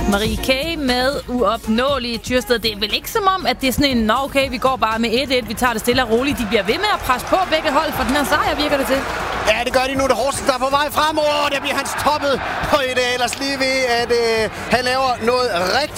Marie K. med Uopnåelige Tyrsted. Det er vel ikke som om, at det er sådan en, okay, vi går bare med 1-1, vi tager det stille og roligt. De bliver ved med at presse på begge hold, for den her sejr virker det til. Ja, det gør de nu. Det er Horsens, der er på vej fremover. Der bliver hans toppet. Og det er ellers lige ved, at han laver noget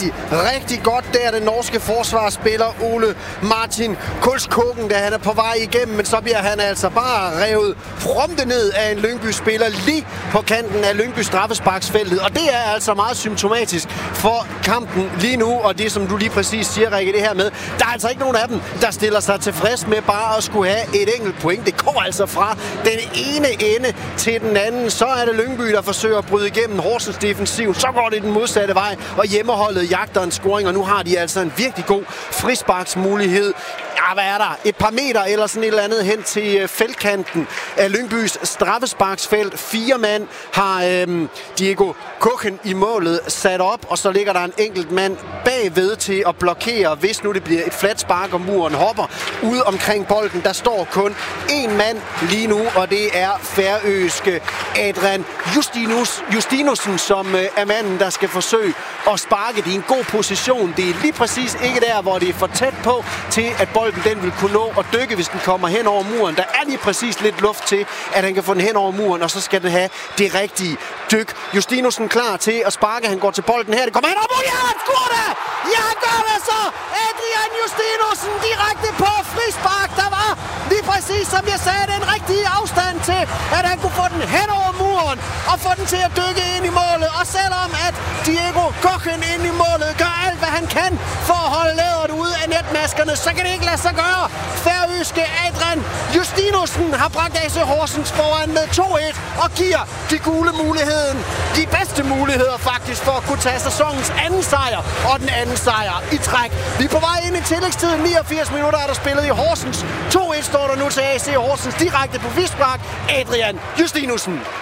rigtig godt. Der er den norske forsvarsspiller Ole Martin Kulskogen, da han er på vej igennem. Men så bliver han altså bare revet prompte ned af en Lyngby-spiller lige på kanten af Lyngby straffesparksfeltet. Og det er altså meget symptomatisk for kampen lige nu. Og det, som du lige præcis siger, Rikke, det her med, der er altså ikke nogen af dem, der stiller sig tilfreds med bare at skulle have et enkelt point. Det går altså fra den ene ende til den anden. Så er det Lyngby, der forsøger at bryde igennem Horsens defensiv. Så går det den modsatte vej, og hjemmeholdet jagter en scoring, og nu har de altså en virkelig god frisparksmulighed. Ja, hvad er der? Et par meter eller sådan et eller andet hen til feltkanten af Lyngbys straffesparksfelt. 4 mand har Diego Kochen i målet sat op, og så ligger der en enkelt mand bagved til at blokere, hvis nu det bliver et fladt spark, og muren hopper ude omkring bolden. Der står kun én mand lige nu, og det er færøske Adrian Justinussen, som er manden, der skal forsøge at sparke. Det er en god position. Det er lige præcis ikke der, hvor det er for tæt på til, at bolden den vil kunne nå at dykke, hvis den kommer hen over muren. Der er lige præcis lidt luft til, at han kan få den hen over muren, og så skal den have det rigtige dyk. Justinussen klar til at sparke. Han går til bolden her. Det kommer hen over muren. Ja, han scorer det! Ja, han gør det så! Adrian Justinussen direkte på frispark. Der var lige præcis, som jeg sagde, den rigtige afstand til, at han kunne få den hen over muren og få den til at dykke ind i målet. Og selvom at Diego Kochen ind i målet gør alt, hvad han kan for at holde læderet ude af netmaskerne, så kan det ikke lade sig gøre. Færøske Adrian Justinussen har bragt AC Horsens foran med 2-1 og giver de gule muligheden. De bedste muligheder faktisk for at kunne tage sæsonens anden sejr og den anden sejr i træk. Vi er på vej ind i tillægstiden. 89 minutter er der spillet i Horsens. 2-1 står der nu til AC Horsens direkte på frispark. Adrian Justinussen.